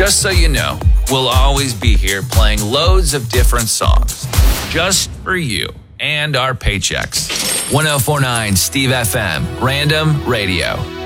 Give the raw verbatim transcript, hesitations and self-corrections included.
Just so you know, we'll always be here playing loads of different songs. Just for you and our paychecks. ten forty-nine Steve F M, Random Radio.